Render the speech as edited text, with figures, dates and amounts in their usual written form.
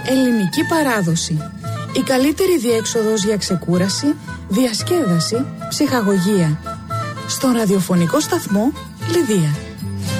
ελληνική παράδοση. Η καλύτερη διέξοδος για ξεκούραση, διασκέδαση, ψυχαγωγία. Στον ραδιοφωνικό σταθμό Λιδία.